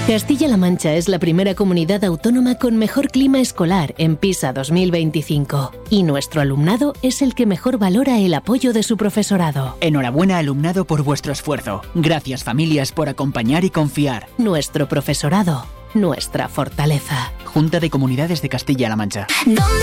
Castilla-La Mancha es la primera comunidad autónoma con mejor clima escolar en PISA 2025 y nuestro alumnado es el que mejor valora el apoyo de su profesorado. Enhorabuena, alumnado, por vuestro esfuerzo. Gracias, familias, por acompañar y confiar. Nuestro profesorado, nuestra fortaleza. Junta de Comunidades de Castilla-La Mancha. ¿Dónde